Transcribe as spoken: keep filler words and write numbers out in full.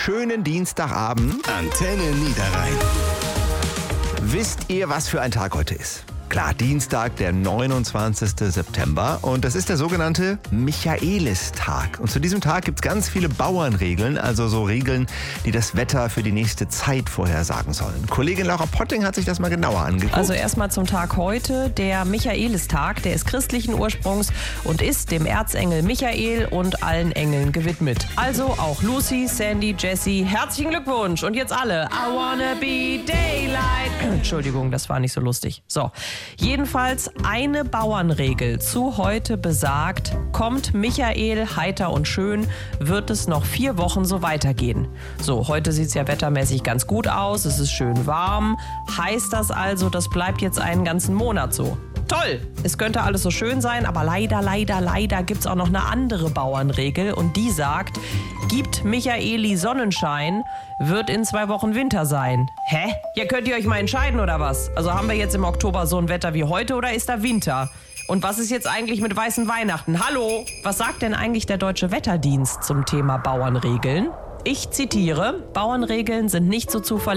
schönen Dienstagabend. Antenne Niederrhein. Wisst ihr, was für ein Tag heute ist? Klar, Dienstag, der neunundzwanzigsten September, und das ist der sogenannte Michaelistag. Und zu diesem Tag gibt es ganz viele Bauernregeln, also so Regeln, die das Wetter für die nächste Zeit vorhersagen sollen. Kollegin Laura Potting hat sich das mal genauer angeguckt. Also erstmal zum Tag heute, der Michaelistag, der ist christlichen Ursprungs und ist dem Erzengel Michael und allen Engeln gewidmet. Also auch Lucy, Sandy, Jessie, herzlichen Glückwunsch. Und jetzt alle, I wanna be daylight. Entschuldigung, das war nicht so lustig. So. Jedenfalls eine Bauernregel zu heute besagt, kommt Michael heiter und schön, wird es noch vier Wochen so weitergehen. So, heute sieht es ja wettermäßig ganz gut aus, es ist schön warm. Heißt das also, das bleibt jetzt einen ganzen Monat so? Toll! Es könnte alles so schön sein, aber leider, leider, leider gibt es auch noch eine andere Bauernregel und die sagt, gibt Michaeli Sonnenschein, wird in zwei Wochen Winter sein. Hä? Ja, könnt ihr euch mal entscheiden oder was? Also haben wir jetzt im Oktober so ein Wetter wie heute oder ist da Winter? Und was ist jetzt eigentlich mit weißen Weihnachten? Hallo? Was sagt denn eigentlich der Deutsche Wetterdienst zum Thema Bauernregeln? Ich zitiere, Bauernregeln sind nicht so zuverlässig